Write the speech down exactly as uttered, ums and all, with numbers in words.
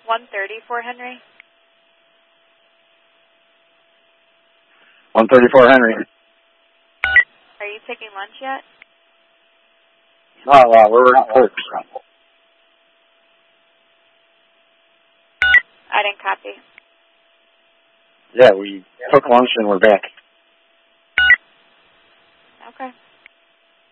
one thirty-four Henry. one thirty-four Henry. Are you taking lunch yet? Oh, uh, we're at work. I didn't copy. Yeah, we took lunch and we're back.